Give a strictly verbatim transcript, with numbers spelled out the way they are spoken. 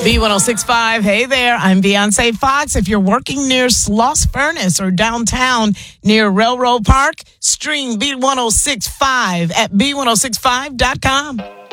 B one oh six point five, hey there, I'm Beyonce Fox. If you're working near Sloss Furnace or downtown near Railroad Park, stream B one oh six point five at B one oh six five dot com.